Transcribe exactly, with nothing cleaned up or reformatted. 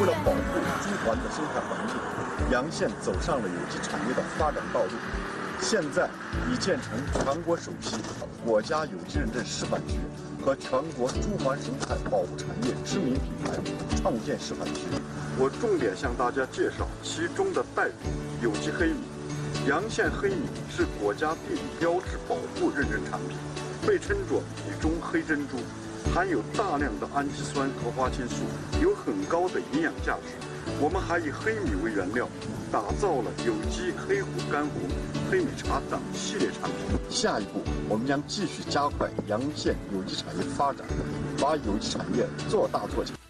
为了保护中环的生态环境，洋县走上了有机产业的发展道路。现在已建成全国首批国家有机认证示范区和全国中环生态保护产业知名品牌创建示范区。我重点向大家介绍其中的代表有机黑米。洋县黑米是国家地理标志保护认证产品，被称作“米中黑珍珠”，含有大量的氨基酸和花青素，有很高的营养价值。我们还以黑米为原料，打造了有机黑虎干红、黑米茶等系列产品。下一步，我们将继续加快洋县有机产业发展，把有机产业做大做强。